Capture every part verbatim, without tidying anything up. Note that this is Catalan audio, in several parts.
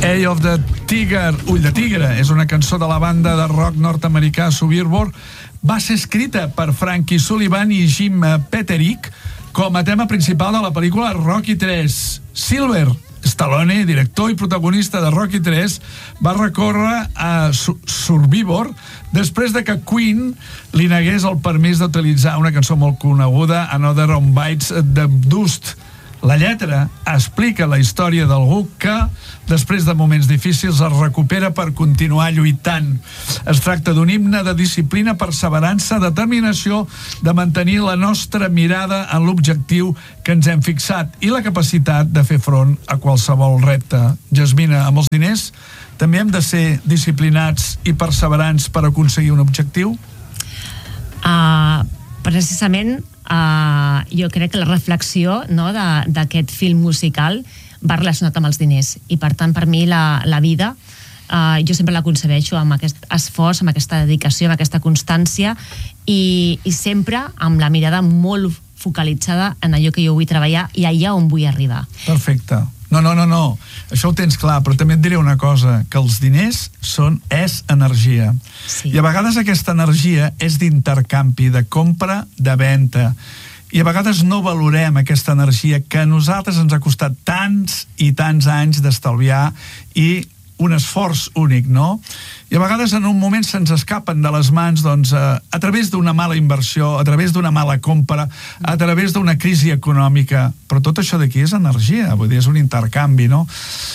Eye of the Tiger, Ull de Tigre, és una cançó de la banda de rock nord-americà Survivor. Va ser escrita per Frankie Sullivan i Jim Peterick com a tema principal de la pel·lícula Rocky tres. Silver Stallone, director i protagonista de Rocky tres, va recórrer a Survivor després de que Queen li negués el permís d'utilitzar una cançó molt coneguda, Another on Bites the Dust. La lletra explica la història d'algú que, després de moments difícils, es recupera per continuar lluitant. Es tracta d'un himne de disciplina, perseverança, determinació, de mantenir la nostra mirada en l'objectiu que ens hem fixat i la capacitat de fer front a qualsevol repte. Jasmina, amb els diners també hem de ser disciplinats i perseverants per aconseguir un objectiu? Uh, precisament Uh, jo crec que la reflexió, no, d'aquest film musical va relacionat amb els diners i per tant per mi la, la vida uh, jo sempre la concebeixo amb aquest esforç, amb aquesta dedicació, amb aquesta constància i, i sempre amb la mirada molt focalitzada en allò que jo vull treballar i allà on vull arribar. Perfecte. No, no, no, no. Això ho tens clar, però també et diré una cosa, que els diners són, és energia. Sí. I a vegades aquesta energia és d'intercanvi, de compra, de venda. I a vegades no valorem aquesta energia que a nosaltres ens ha costat tants i tants anys d'estalviar i un esforç únic, no? I a vegades en un moment se'ns escapen de les mans, doncs, a, a través d'una mala inversió, a través d'una mala compra, a través d'una crisi econòmica. Però tot això d'aquí és energia, vull dir, és un intercanvi, no?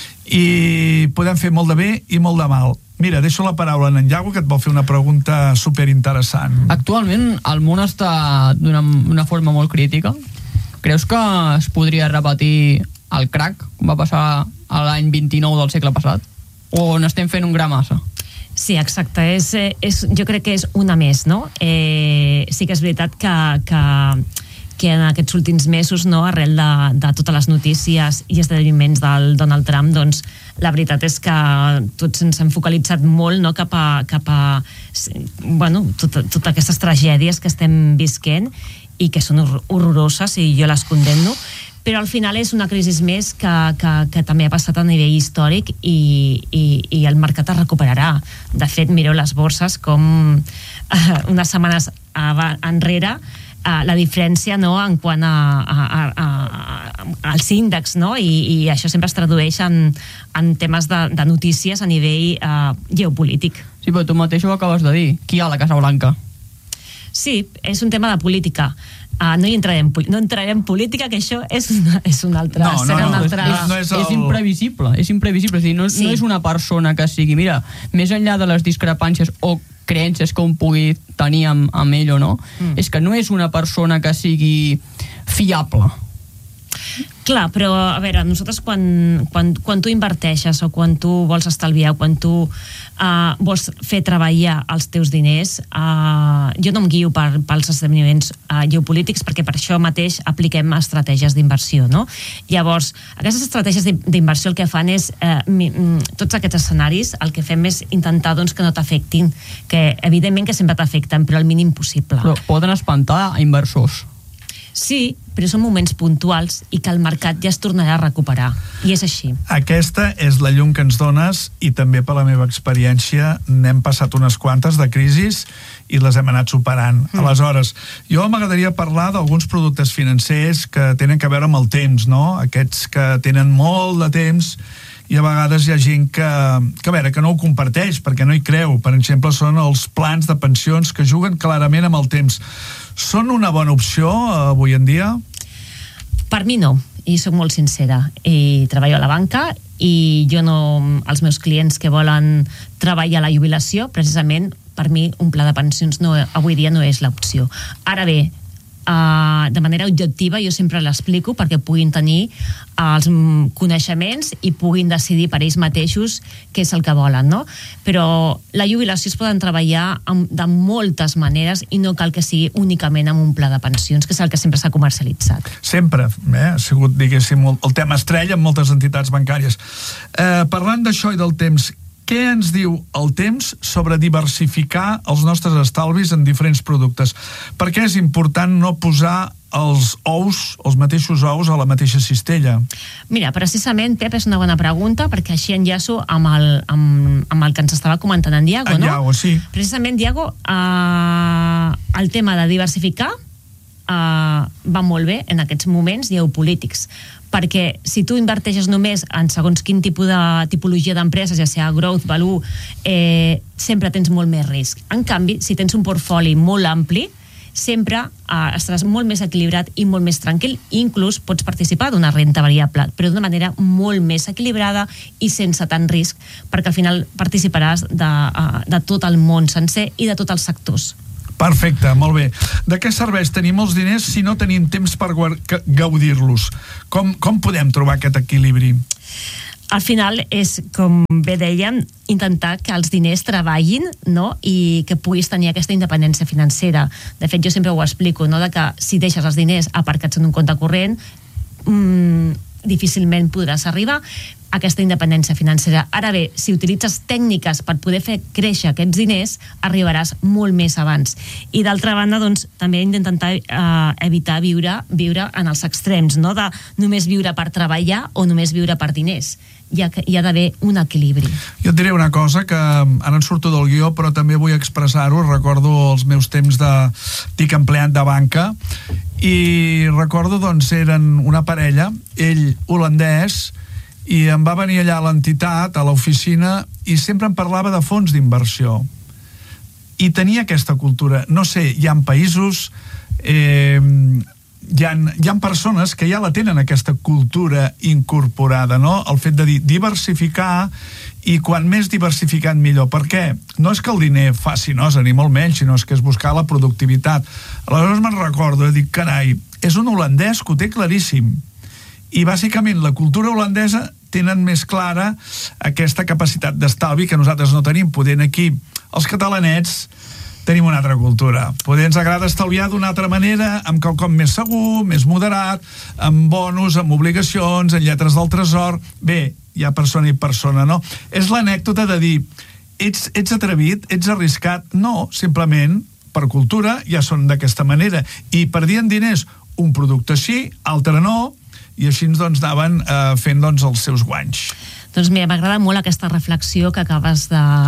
I podem fer molt de bé i molt de mal. Mira, deixo la paraula a en Iago, que et vol fer una pregunta superinteressant. Actualment el món està d'una forma molt crítica. Creus que es podria repetir el crack, com va passar a l'any vint-i-nou del segle passat? O n'estem fent un gra massa? Sí, exacte. És, és, jo crec que és una més, no? Eh, sí que és veritat que, que, que en aquests últims mesos, no, arrel de, de totes les notícies i esdeveniments del Donald Trump, doncs la veritat és que tots ens hem focalitzat molt, no, cap a, cap a bueno, totes tot aquestes tragèdies que estem visquent i que són horroroses i jo les condemno, però al final és una crisi més que, que, que també ha passat a nivell històric i, i, i el mercat es recuperarà. De fet, mireu les borses com eh, unes setmanes enrere eh, la diferència, no, en quant a, a, a, a, als índexs, no? I, i això sempre es tradueix en, en temes de, de notícies a nivell eh, geopolític. Sí, però tu mateix ho acabes de dir. Qui hi ha a la Casa Blanca? Sí, és un tema de política. Uh, no hi entrarem, no entrarem en política, que això és una, és una altra... No, no, no, una altra... és, no és, el... és imprevisible, és imprevisible. És dir, no, sí. no és una persona que sigui... Mira, més enllà de les discrepàncies o creences que un pugui tenir amb, amb ell o no, mm. és que no és una persona que sigui fiable. Clar, però a veure, nosaltres quan, quan, quan tu inverteixes o quan tu vols estalviar o quan tu uh, vols fer treballar els teus diners, uh, jo no em guio per, pels esdeveniments uh, geopolítics, perquè per això mateix apliquem estratègies d'inversió, no? Llavors, aquestes estratègies d'inversió el que fan és, uh, mi, tots aquests escenaris, el que fem és intentar, doncs, que no t'afectin, que evidentment que sempre t'afecten, però al mínim possible. Però poden espantar a inversors. Sí, però són moments puntuals i que el mercat ja es tornarà a recuperar. I és així. Aquesta és la llum que ens dones i també per la meva experiència n'hem passat unes quantes de crisis i les hem anat superant. Mm. Aleshores, jo m'agradaria parlar d'alguns productes financers que tenen a veure amb el temps, no? Aquests que tenen molt de temps i a vegades hi ha gent que, que, a veure, que no ho comparteix perquè no hi creu. Per exemple, són els plans de pensions que juguen clarament amb el temps. Són una bona opció avui en dia? Per mi no, i soc molt sincera. I treballo a la banca i jo no... Els meus clients que volen treballar a la jubilació, precisament, per mi un pla de pensions no, avui dia no és l'opció. Ara bé, Uh, de manera objectiva jo sempre l'explico perquè puguin tenir uh, els coneixements i puguin decidir per ells mateixos què és el que volen, no? Però la jubilació es poden treballar amb, de moltes maneres i no cal que sigui únicament amb un pla de pensions, que és el que sempre s'ha comercialitzat. Sempre, eh? Ha sigut, diguéssim, el tema estrella en moltes entitats bancàries. Eh, parlant d'això i del temps, què ens diu el temps sobre diversificar els nostres estalvis en diferents productes? Perquè és important no posar els ous, els mateixos ous a la mateixa cistella? Mira, precisament, Pep, és una bona pregunta, perquè així enllaço amb el, amb, amb el que ens estava comentant en Diago, en no? Diago, sí. Precisament, Diago, eh, el tema de diversificar eh, va molt bé en aquests moments geopolítics, perquè si tu inverteixes només en segons quin tipus de tipologia d'empreses, ja sigui growth, value, eh, sempre tens molt més risc. En canvi, si tens un portfoli molt ampli, sempre eh, estaràs molt més equilibrat i molt més tranquil, i inclús pots participar d'una renta variable, però d'una manera molt més equilibrada i sense tant risc, perquè al final participaràs de, uh, de tot el món sencer i de tots els sectors. Perfecte, molt bé. De què serveix tenir molts diners si no tenim temps per gaudir-los? Com, com podem trobar aquest equilibri? Al final és, com bé dèiem, intentar que els diners treballin, no? I que puguis tenir aquesta independència financera. De fet, jo sempre ho explico, no? De que si deixes els diners aparcats en un compte corrent, mmm, difícilment podràs arribar a aquesta independència financera. Ara bé, si utilitzes tècniques per poder fer créixer aquests diners, arribaràs molt més abans. I d'altra banda, doncs, també hem d'intentar eh, evitar viure, viure en els extrems, no? De només viure per treballar o només viure per diners. Hi ha, hi ha d'haver un equilibri. Jo et diré una cosa, que ara en surto del guió, però també vull expressar-ho. Recordo els meus temps de tic empleat de banca, i recordo, doncs, eren una parella, ell holandès, i em va venir allà a l'entitat, a l'oficina, i sempre em parlava de fons d'inversió. I tenia aquesta cultura. No sé, hi ha països... Eh, Hi ha, hi ha persones que ja la tenen, aquesta cultura incorporada, no? El fet de dir diversificar, i quan més diversificat millor. Per què? No és que el diner faci nosa, ni molt menys, sinó que és buscar la productivitat. Aleshores me'n recordo, dic, carai, és un holandès que ho té claríssim. I bàsicament la cultura holandesa tenen més clara aquesta capacitat d'estalvi que nosaltres no tenim, podent aquí els catalanets tenim una altra cultura. Poder ens agrada estalviar d'una altra manera, amb quelcom més segur, més moderat, amb bonus, amb obligacions, en lletres del tresor. Bé, hi ha persona i persona, no? És l'anècdota de dir, ets, ets atrevit, ets arriscat? No, simplement, per cultura, ja són d'aquesta manera. I perdien diners, un producte sí, altre no, i així doncs anaven eh, fent doncs, els seus guanys. Doncs mira, m'agrada molt aquesta reflexió que acabes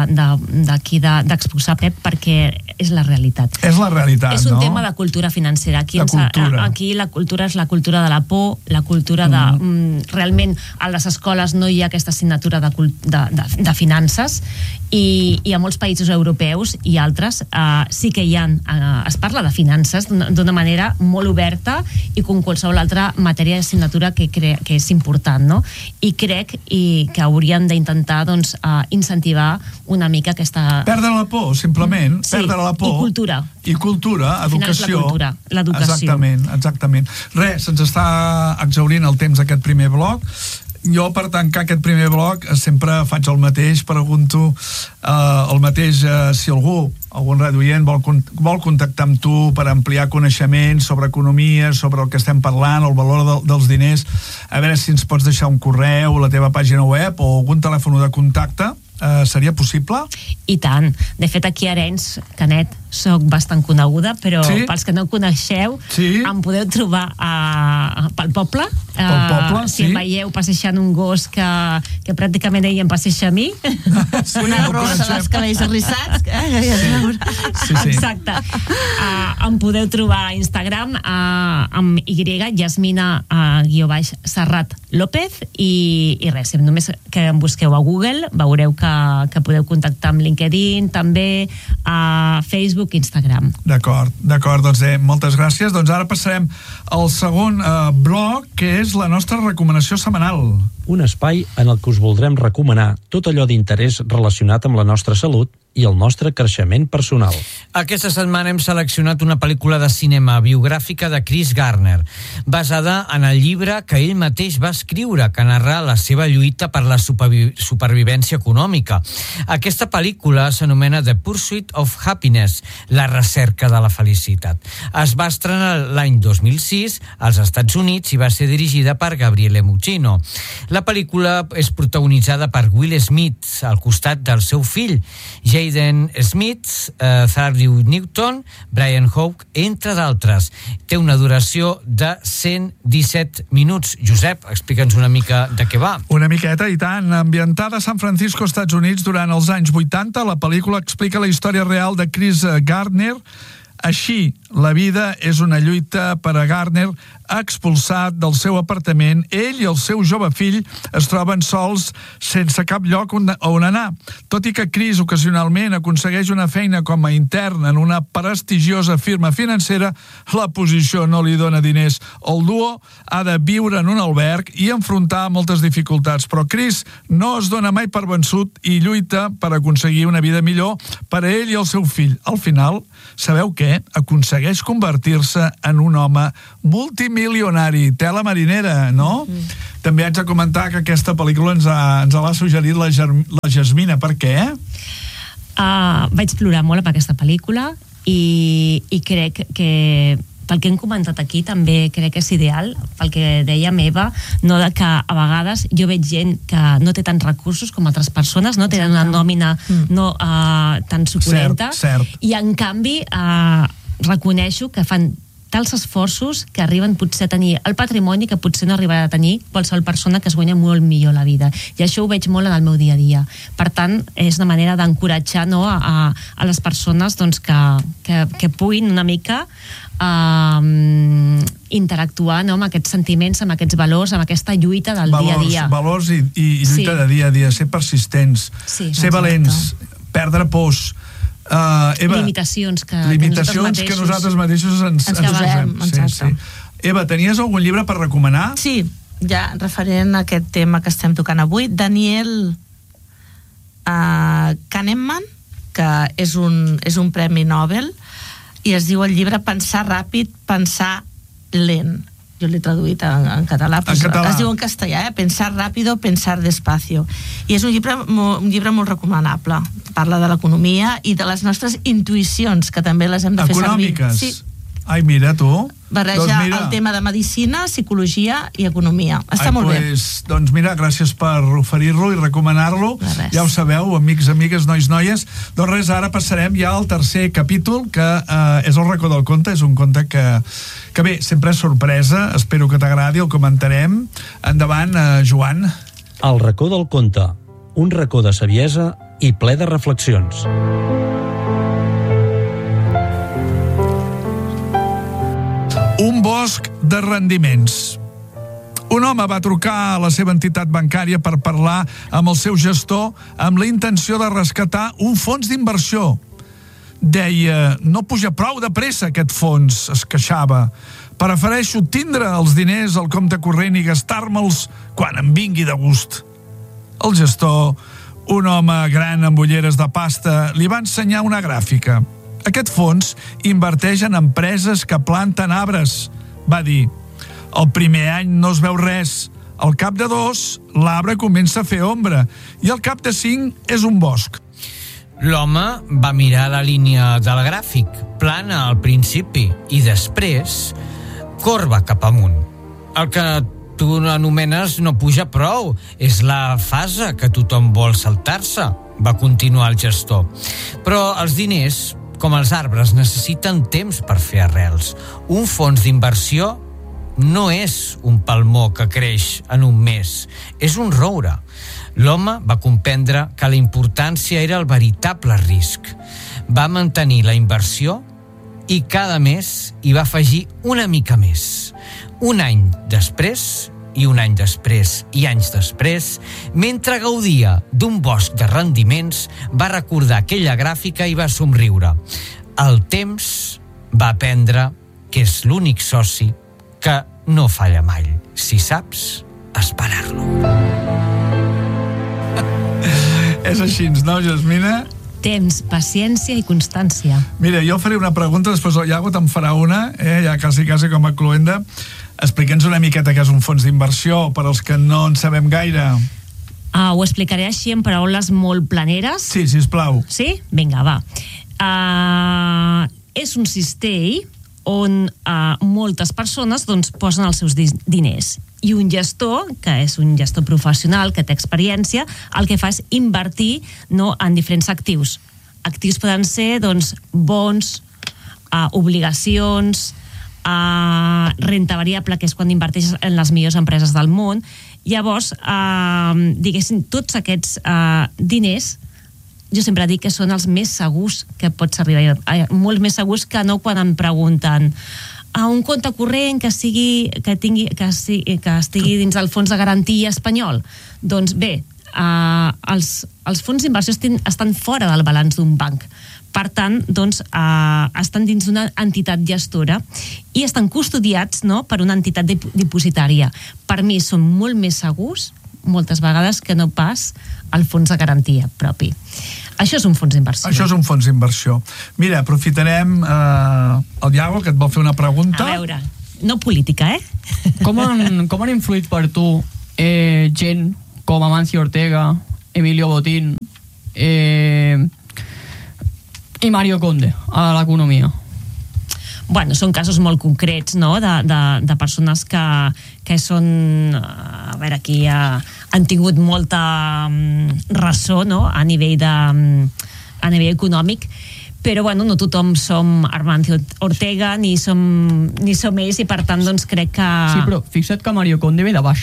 d'aquí de, de, d'exposar, Pep, perquè és la realitat. És la realitat, no? És un no? tema de cultura financera. Aquí, la ens, cultura. aquí la cultura és la cultura de la por, la cultura de... Mm. Mm, realment, a les escoles no hi ha aquesta assignatura de, de, de, de finances, i, i a molts països europeus i altres eh, sí que hi ha... Eh, es parla de finances d'una manera molt oberta i com qualsevol altra matèria d'assignatura que, cre, que és important, no? I crec i que hauríem d'intentar doncs, uh, incentivar una mica aquesta... Perdre la por, simplement. Sí, perdre la por. I cultura. I cultura, educació. La cultura, l'educació. Exactament, exactament. Res, se'ns està exhaurint el temps d'aquest primer bloc. Jo, per tancar aquest primer bloc, sempre faig el mateix, pregunto eh, el mateix, eh, si algú, algun radioient, vol, vol contactar amb tu per ampliar coneixements sobre economia, sobre el que estem parlant, el valor de, dels diners, a veure si ens pots deixar un correu, la teva pàgina web o algun telèfon de contacte, eh, seria possible? I tant. De fet, aquí a Arenys, Canet, soc bastant coneguda, però sí? Pels que no coneixeu, sí? Em podeu trobar a, pel poble. Pel poble, si sí. em veieu passejant un gos que, que pràcticament ell em passeja a mi. Sí, una rosa amb els cabells arrissats. Sí, sí. Exacte. Uh, em podeu trobar a Instagram uh, amb Y, Yasmina uh, guió baix Serrat López, i, i res, només que em busqueu a Google veureu que, que podeu contactar amb LinkedIn, també a Facebook, Instagram. D'acord, d'acord, doncs eh, moltes gràcies. Doncs ara passarem al segon eh, bloc, que és la nostra recomanació setmanal. Un espai en el que us voldrem recomanar tot allò d'interès relacionat amb la nostra salut i el nostre creixement personal. Aquesta setmana hem seleccionat una pel·lícula de cinema biogràfica de Chris Gardner, basada en el llibre que ell mateix va escriure, que narra la seva lluita per la supervi- supervivència econòmica. Aquesta pel·lícula s'anomena The Pursuit of Happiness, la recerca de la felicitat. Es va estrenar l'any dos mil sis als Estats Units i va ser dirigida per Gabriele Muccino. La pel·lícula és protagonitzada per Will Smith al costat del seu fill, Jaden Jaden Smith, uh, Thaddeus Newton, Brian Hoke, entre d'altres. Té una duració de cent disset minuts. Josep, explica'ns una mica de què va. Una miqueta, i tant. Ambientada a San Francisco, Estats Units, durant els anys vuitanta, la pel·lícula explica la història real de Chris Gardner. Així, la vida és una lluita per a Gardner, expulsat del seu apartament. Ell i el seu jove fill es troben sols sense cap lloc on, on anar. Tot i que Chris ocasionalment aconsegueix una feina com a intern en una prestigiosa firma financera, la posició no li dona diners. El duo ha de viure en un alberg i enfrontar moltes dificultats, però Chris no es dona mai per vençut i lluita per aconseguir una vida millor per a ell i el seu fill. Al final, sabeu què? Aconsegueix convertir-se en un home multimilionari. Tela marinera, no? Mm. També haig de comentar que aquesta pel·lícula ens ha, ens l'ha suggerit la, la Jasmina. Per què? Uh, vaig plorar molt per aquesta pel·lícula i, i crec que pel que hem comentat aquí també crec que és ideal, pel que deia Eva, no, de que a vegades jo veig gent que no té tants recursos com altres persones, no tenen una nòmina mm. no uh, tan suculenta, cert, cert. I en canvi uh, reconeixo que fan tals esforços que arriben potser a tenir el patrimoni que potser no arribarà a tenir qualsevol persona que es guanya molt millor la vida. I això ho veig molt en el meu dia a dia. Per tant, és una manera d'encoratjar, no, a, a les persones, doncs, que, que, que puguin una mica Uh, interactuar, no, amb aquests sentiments, amb aquests valors, amb aquesta lluita del valors, dia a dia. Valors i, i lluita sí. de dia a dia, ser persistents, sí, ser valents, perdre pors, uh, Eva, limitacions que, limitacions que nosaltres mateixos, que nosaltres mateixos ens, ens, ens posem. Sí, sí. Eva, tenies algun llibre per recomanar? Sí, ja referent a aquest tema que estem tocant avui, Daniel uh, Kahneman, que és un, és un premi Nobel, i es diu el llibre Pensar ràpid, pensar lent. Jo l'he traduït en, en català, però en català. Es diu en castellà, eh? Pensar rápido, pensar despacio. I és un llibre, un llibre molt recomanable. Parla de l'economia i de les nostres intuïcions, que també les hem de fer servir. Econòmiques? Sí. Ai, mira, tu. Barrejar doncs mira. El tema de medicina, psicologia i economia. Està Ai, molt pues, bé. Doncs mira, gràcies per oferir-lo i recomanar-lo. Ja ho sabeu, amics, amigues, nois, noies. Doncs res, ara passarem ja al tercer capítol, que eh, és el racó del conte. És un conte que, que bé, sempre és sorpresa. Espero que t'agradi, el comentarem. Endavant, eh, Joan. El racó del conte. Un racó de saviesa i ple de reflexions. Un bosc de rendiments. Un home va trucar a la seva entitat bancària per parlar amb el seu gestor amb la intenció de rescatar un fons d'inversió. Deia, no puja prou de pressa aquest fons, es queixava. Prefereixo tindre els diners al compte corrent i gastar-me'ls quan em vingui de gust. El gestor, un home gran amb ulleres de pasta, li va ensenyar una gràfica. Aquest fons inverteix en empreses que planten arbres, va dir. El primer any no es veu res. Al cap de dos, l'arbre comença a fer ombra i al cap de cinc és un bosc. L'home va mirar la línia del gràfic, plana al principi i després corba cap amunt. El que tu anomenes no puja prou, és la fase que tothom vol saltar-se, va continuar el gestor. Però els diners, com els arbres, necessiten temps per fer arrels. Un fons d'inversió no és un palmó que creix en un mes, és un roure. L'home va comprendre que la importància era el veritable risc. Va mantenir la inversió i cada mes hi va afegir una mica més. Un any després, i un any després, i anys després, mentre gaudia d'un bosc de rendiments, va recordar aquella gràfica i va somriure. El temps va aprendre que és l'únic soci que no falla mai, si saps esperar-lo. És així, no, Jasmina? Temps, paciència i constància. Mira, jo faré una pregunta, després el Iago te'n farà una, eh, ja quasi, quasi com a cluenda. Explica'ns una miqueta què és un fons d'inversió, per als que no en sabem gaire. Uh, ho explicaré així en paraules molt planeres. Sí, sisplau. Sí? Vinga, va. Uh, és un cistell on uh, moltes persones doncs, posen els seus diners. I un gestor, que és un gestor professional, que té experiència, el que fa és invertir, no, en diferents actius. actius poden ser doncs, bons, uh, obligacions, uh, renta variable, que és quan inverteixes en les millors empreses del món. Llavors, uh, diguéssim, tots aquests uh, diners, jo sempre dic que són els més segurs que pots arribar, uh, molt més segurs que no quan em pregunten a un compte corrent que sigui que tingui que, sigui, que estigui dins del fons de garantia espanyol. Doncs bé, uh, els, els fons d'inversió estan fora del balanç d'un banc. Per tant, doncs, uh, estan dins d'una entitat gestora i estan custodiats, no?, per una entitat dipositària. Per mi són molt més segurs, moltes vegades, que no pas el fons de garantia propi. Això és un fons d'inversió. Això és un fons d'inversió. Mira, aprofitarem eh, el Iago, que et vol fer una pregunta. A veure, no política, eh? Com han, com han influït per tu eh, gent com Amancio Ortega, Emilio Botín eh, i Mario Conde a l'economia? Bueno, són casos molt concrets, no?, de, de, de persones que, que són, a veure, aquí ha, han tingut molta um, ressò, no?, a nivell de, um, a nivell econòmic, però, bueno, no tothom som Amancio Ortega ni som, ni som ells, i per tant, doncs, crec que... Sí, però fixa't que Mario Conde ve de baix.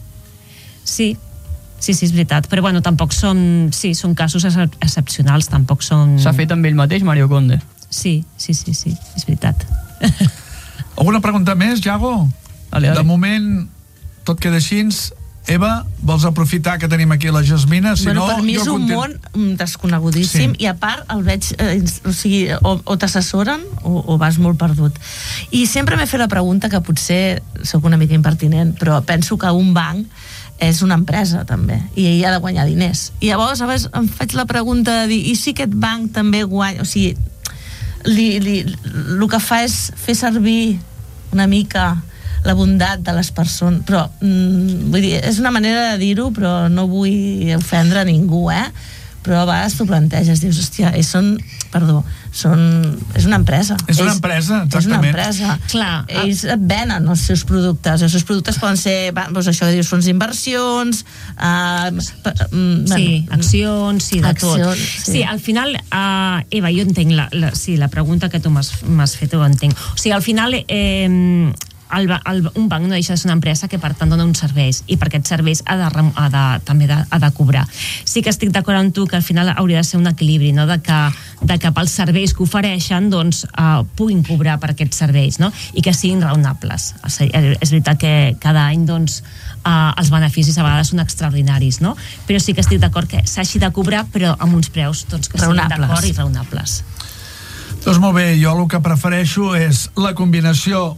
Sí, sí, sí, és veritat, però, bueno, tampoc són, sí, són casos excep excepcionals, tampoc són... S'ha fet amb ell mateix, Mario Conde. Sí, sí, sí, sí, és veritat. Alguna pregunta més, Iago? Ale, ale. De moment, tot queda així. Eva, vols aprofitar que tenim aquí la Jasmina? Si bueno, no, per mi és un continu... món desconegudíssim, sí. I a part el veig, eh, o sigui, o, o t'assessoren o, o vas molt perdut. I sempre m'he fet la pregunta, que potser sóc una mica impertinent, però penso que un banc és una empresa també, i ell ha de guanyar diners. I llavors, a vegades, em faig la pregunta de dir, i si aquest banc també guanya, o sigui, li, li, el que fa és fer servir una mica la bondat de les persones, però mm, vull dir, és una manera de dir-ho, però no vull ofendre a ningú, eh? Però a vegades t'ho planteges, dius, hòstia, ells són, perdó, són, és una empresa. És una empresa, exactament. És una empresa. Clar. Ells et venen els seus productes. Els seus productes poden ser, doncs això que dius, fons d'inversions, uh, sí, accions, sí, de accions, tot. Sí. Sí, al final, uh, Eva, jo entenc la, la, sí, la pregunta que tu m'has fet, ho entenc. O sigui, al final, eh, el, el, un banc no deixa de ser una empresa que per tant dona uns serveis, i per aquests serveis ha de, ha de, també de, ha de cobrar. Sí que estic d'acord amb tu que al final hauria de ser un equilibri, no?, de que, de que pels serveis que ofereixen doncs, uh, puguin cobrar per aquests serveis, no?, i que siguin raonables. És veritat que cada any doncs, uh, els beneficis a vegades són extraordinaris, no?, però sí que estic d'acord que s'hagi de cobrar, però amb uns preus doncs, que siguin d'acord i raonables. Doncs molt bé, jo el que prefereixo és la combinació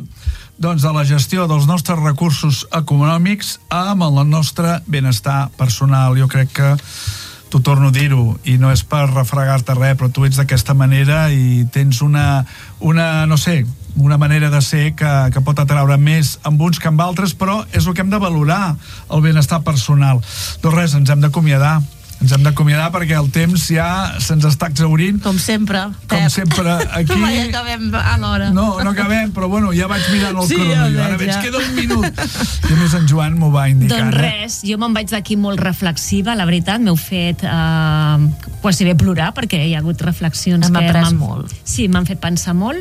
doncs, de la gestió dels nostres recursos econòmics amb el nostre benestar personal. Jo crec que t'ho torno a dir-ho, i no és per refregar-te res, però tu ets d'aquesta manera i tens una, una, no sé, una manera de ser que, que pot atraure més amb uns que amb altres, però és el que hem de valorar, el benestar personal. Doncs res, ens hem d'acomiadar. Ens hem d'acomiadar perquè el temps ja se'ns està exhaurint. Com sempre, Com Pep. sempre, aquí... Mai acabem a l'hora. No, no acabem, però bueno, ja vaig mirant el Sí, cronòmetre. ja Ara veig ja. que queda un minut. I a més en Joan m'ho va indicar. Doncs res, jo me'n vaig d'aquí molt reflexiva, la veritat, m'heu fet eh, quasi bé plorar, perquè hi ha hagut reflexions Hem que après m'han- molt. Sí, m'han fet pensar molt,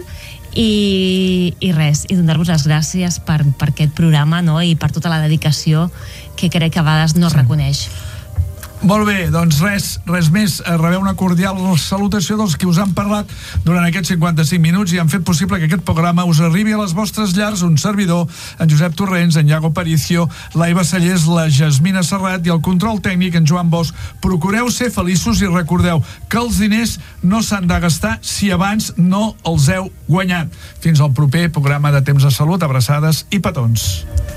i, i res, i donar-vos les gràcies per, per aquest programa, no?, i per tota la dedicació que crec que a vegades no es reconeix. Molt bé, doncs res, res més. Rebeu una cordial salutació dels que us han parlat durant aquests cinquanta-cinc minuts i han fet possible que aquest programa us arribi a les vostres llars. Un servidor, en Josep Torrents, en Iago Aparicio, l'Aiva Sallés, la Jasmina Serrat i el control tècnic, en Joan Bosch. Procureu ser feliços i recordeu que els diners no s'han de gastar si abans no els heu guanyat. Fins al proper programa de Temps de Salut. Abraçades i petons.